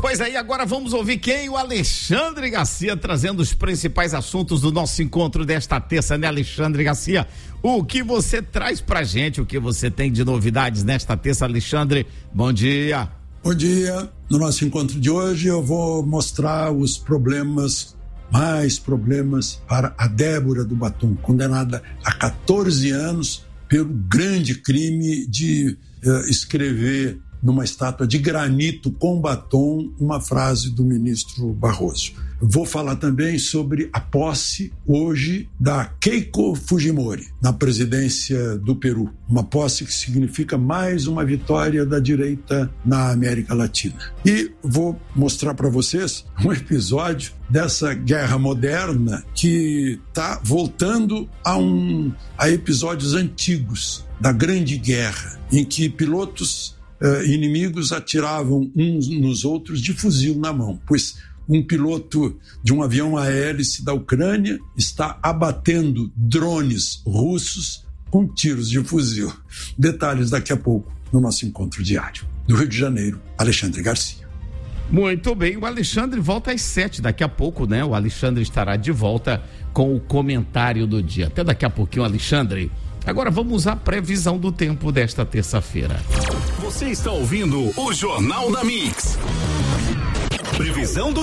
Pois aí, agora vamos ouvir quem? O Alexandre Garcia, trazendo os principais assuntos do nosso encontro desta terça, né, Alexandre Garcia? O que você traz pra gente, o que você tem de novidades nesta terça, Alexandre? Bom dia. Bom dia. No nosso encontro de hoje eu vou mostrar os problemas para a Débora do Batom, condenada a 14 anos pelo grande crime de escrever numa estátua de granito com batom uma frase do ministro Barroso. Vou falar também sobre a posse hoje da Keiko Fujimori na presidência do Peru. Uma posse que significa mais uma vitória da direita na América Latina. E vou mostrar para vocês um episódio dessa guerra moderna que está voltando a episódios antigos da Grande Guerra, em que pilotos inimigos atiravam uns nos outros de fuzil na mão, pois um piloto de um avião a hélice da Ucrânia está abatendo drones russos com tiros de fuzil. Detalhes daqui a pouco no nosso encontro diário. Do Rio de Janeiro, Alexandre Garcia. Muito bem, o Alexandre volta às 7 daqui a pouco, né? O Alexandre estará de volta com o comentário do dia. Até daqui a pouquinho, Alexandre. Agora vamos à previsão do tempo desta terça-feira. Você está ouvindo o Jornal da Mix. Previsão do